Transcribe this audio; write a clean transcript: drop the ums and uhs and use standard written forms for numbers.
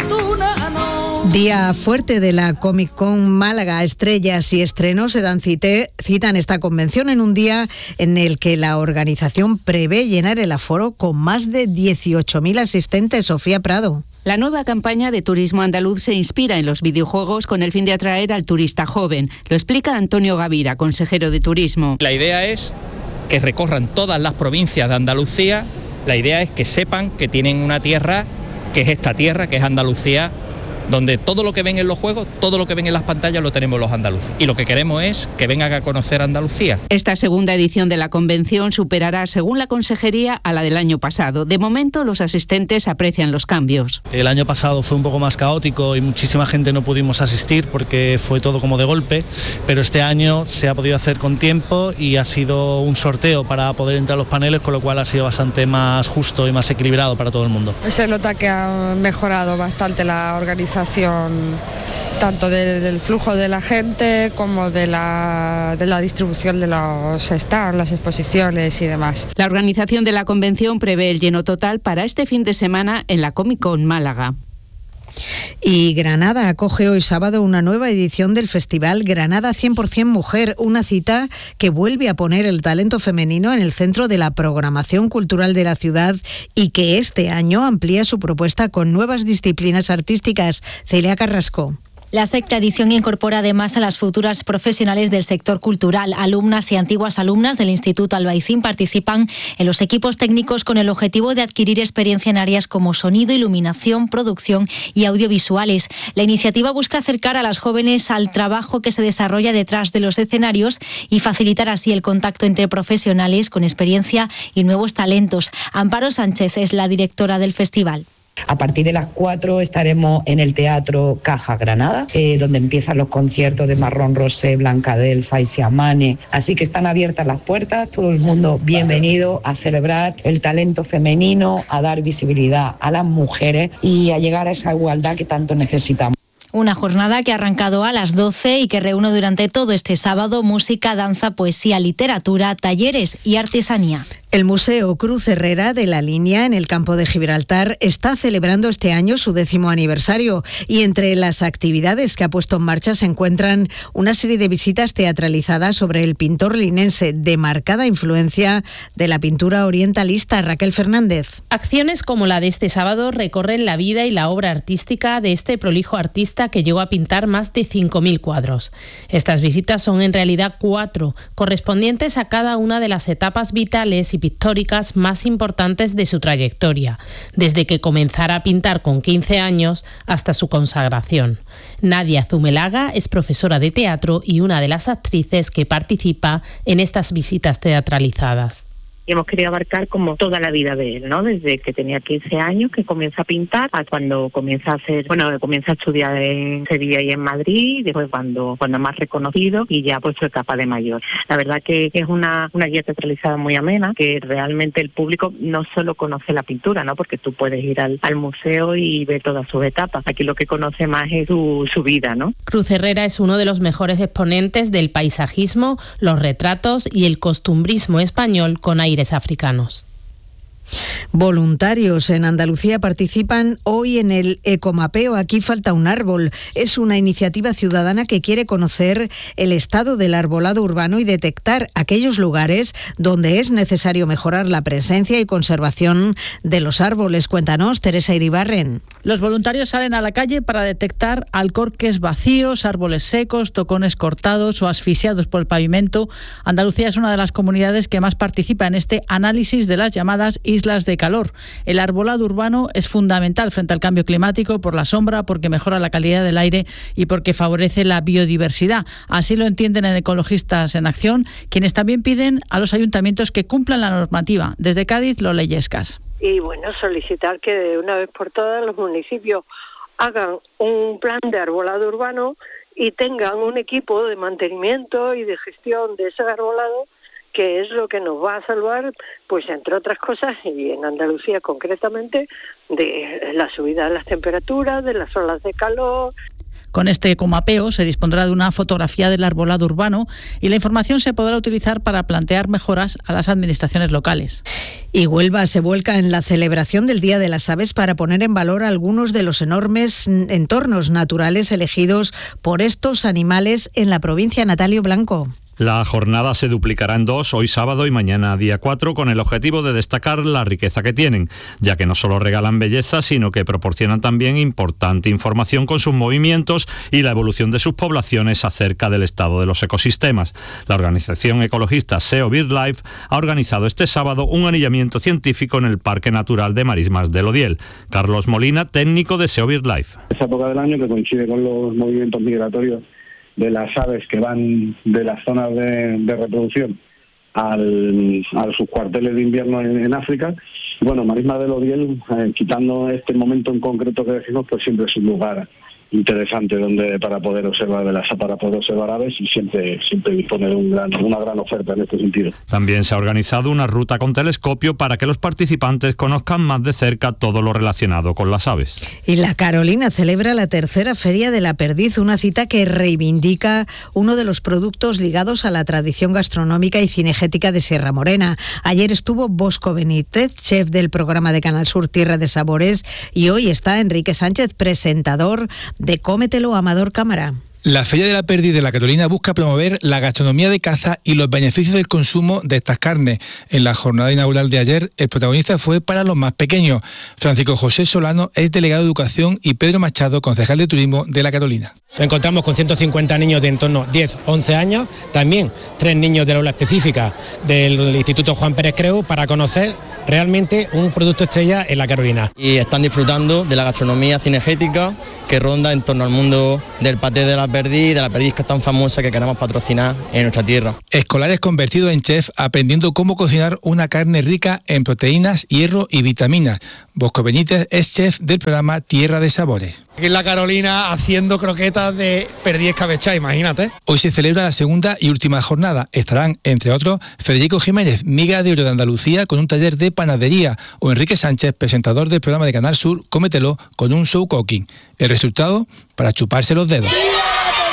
Día fuerte de la Comic Con Málaga. Estrellas y estrenos se dan cita en esta convención en un día en el que la organización prevé llenar el aforo con más de 18.000 asistentes. Sofía Prado. La nueva campaña de turismo andaluz se inspira en los videojuegos con el fin de atraer al turista joven. Lo explica Antonio Gavira, consejero de Turismo. La idea es que recorran todas las provincias de Andalucía. La idea es que sepan que tienen una tierra, que es esta tierra, que es Andalucía, donde todo lo que ven en los juegos, todo lo que ven en las pantallas lo tenemos los andaluces. Y lo que queremos es que vengan a conocer Andalucía. Esta segunda edición de la convención superará, según la consejería, a la del año pasado. De momento, los asistentes aprecian los cambios. El año pasado fue un poco más caótico y muchísima gente no pudimos asistir porque fue todo como de golpe, pero este año se ha podido hacer con tiempo y ha sido un sorteo para poder entrar a los paneles, con lo cual ha sido bastante más justo y más equilibrado para todo el mundo. Se nota que ha mejorado bastante la organización, tanto del flujo de la gente como de la distribución de los stands, las exposiciones y demás. La organización de la convención prevé el lleno total para este fin de semana en la Comic Con Málaga. Y Granada acoge hoy sábado una nueva edición del festival Granada 100% Mujer, una cita que vuelve a poner el talento femenino en el centro de la programación cultural de la ciudad y que este año amplía su propuesta con nuevas disciplinas artísticas. Celia Carrasco. La sexta edición incorpora además a las futuras profesionales del sector cultural. Alumnas y antiguas alumnas del Instituto Albaicín participan en los equipos técnicos con el objetivo de adquirir experiencia en áreas como sonido, iluminación, producción y audiovisuales. La iniciativa busca acercar a las jóvenes al trabajo que se desarrolla detrás de los escenarios y facilitar así el contacto entre profesionales con experiencia y nuevos talentos. Amparo Sánchez es la directora del festival. A partir de las 4 estaremos en el Teatro Caja Granada, donde empiezan los conciertos de Marrón Rosé, Blancadelfa y Siamane. Así que están abiertas las puertas, todo el mundo bienvenido a celebrar el talento femenino, a dar visibilidad a las mujeres y a llegar a esa igualdad que tanto necesitamos. Una jornada que ha arrancado a las 12 y que reúne durante todo este sábado música, danza, poesía, literatura, talleres y artesanía. El Museo Cruz Herrera de la Línea, en el campo de Gibraltar, está celebrando este año su 10º aniversario y entre las actividades que ha puesto en marcha se encuentran una serie de visitas teatralizadas sobre el pintor linense de marcada influencia de la pintura orientalista. Raquel Fernández. Acciones como la de este sábado recorren la vida y la obra artística de este prolijo artista que llegó a pintar más de 5.000 cuadros. Estas visitas son en realidad 4, correspondientes a cada una de las etapas vitales y pictóricas más importantes de su trayectoria, desde que comenzara a pintar con 15 años hasta su consagración. Nadia Zumelaga es profesora de teatro y una de las actrices que participa en estas visitas teatralizadas. Y hemos querido abarcar como toda la vida de él, ¿no? Desde que tenía 15 años, que comienza a pintar, a cuando comienza a estudiar en Sevilla y en Madrid, después cuando más reconocido y ya pues su etapa de mayor. La verdad que es una guía teatralizada muy amena, que realmente el público no solo conoce la pintura, ¿no? Porque tú puedes ir al museo y ver todas sus etapas. Aquí lo que conoce más es su vida, ¿no? Cruz Herrera es uno de los mejores exponentes del paisajismo, los retratos y el costumbrismo español con aires africanos. Voluntarios en Andalucía participan hoy en el Ecomapeo Aquí falta un árbol. Es una iniciativa ciudadana que quiere conocer el estado del arbolado urbano y detectar aquellos lugares donde es necesario mejorar la presencia y conservación de los árboles. Cuéntanos, Teresa Iribarren. Los voluntarios salen a la calle para detectar alcorques vacíos, árboles secos, tocones cortados o asfixiados por el pavimento. Andalucía es una de las comunidades que más participa en este análisis de las llamadas islas de calor. El arbolado urbano es fundamental frente al cambio climático por la sombra, porque mejora la calidad del aire y porque favorece la biodiversidad. Así lo entienden en Ecologistas en Acción, quienes también piden a los ayuntamientos que cumplan la normativa. Desde Cádiz, Lola Illescas. Y bueno, solicitar que de una vez por todas los municipios hagan un plan de arbolado urbano y tengan un equipo de mantenimiento y de gestión de ese arbolado, que es lo que nos va a salvar, pues entre otras cosas, y en Andalucía concretamente, de la subida de las temperaturas, de las olas de calor. Con este ecomapeo se dispondrá de una fotografía del arbolado urbano y la información se podrá utilizar para plantear mejoras a las administraciones locales. Y Huelva se vuelca en la celebración del Día de las Aves para poner en valor algunos de los enormes entornos naturales elegidos por estos animales en la provincia. Natalio Blanco. La jornada se duplicará en 2, hoy sábado y mañana día 4, con el objetivo de destacar la riqueza que tienen, ya que no solo regalan belleza, sino que proporcionan también importante información con sus movimientos y la evolución de sus poblaciones acerca del estado de los ecosistemas. La organización ecologista SEO BirdLife ha organizado este sábado un anillamiento científico en el Parque Natural de Marismas del Odiel. Carlos Molina, técnico de SEO BirdLife. Esa época del año que coincide con los movimientos migratorios de las aves que van de las zonas de reproducción a sus cuarteles de invierno en África. Bueno, Marismas del Odiel, quitando este momento en concreto que decimos, pues siempre es un lugar interesante para poder observar aves, y siempre dispone de una gran oferta en este sentido. También se ha organizado una ruta con telescopio para que los participantes conozcan más de cerca todo lo relacionado con las aves. Y La Carolina celebra la tercera Feria de la Perdiz, una cita que reivindica uno de los productos ligados a la tradición gastronómica y cinegética de Sierra Morena. Ayer estuvo Bosco Benítez, chef del programa de Canal Sur Tierra de Sabores, y hoy está Enrique Sánchez, presentador de Cómetelo, Amador Cámara. La Feria de la Perdiz de La Carolina busca promover la gastronomía de caza y los beneficios del consumo de estas carnes. En la jornada inaugural de ayer, el protagonista fue para los más pequeños. Francisco José Solano es delegado de Educación y Pedro Machado, concejal de Turismo de La Carolina. Nos encontramos con 150 niños de en torno a 10-11 años, también 3 niños del aula específica del Instituto Juan Pérez Creu, para conocer realmente un producto estrella en La Carolina. Y están disfrutando de la gastronomía cinegética que ronda en torno al mundo del paté de la perdiz que es tan famosa, que queremos patrocinar en nuestra tierra. Escolares convertidos en chef aprendiendo cómo cocinar una carne rica en proteínas, hierro y vitaminas. Bosco Benítez es chef del programa Tierra de Sabores. Aquí en La Carolina haciendo croquetas de perdiz escabechada, imagínate. Hoy se celebra la segunda y última jornada. Estarán, entre otros, Federico Jiménez, miga de oro de Andalucía, con un taller de panadería, o Enrique Sánchez, presentador del programa de Canal Sur Cómetelo, con un show cooking. El resultado, para chuparse los dedos.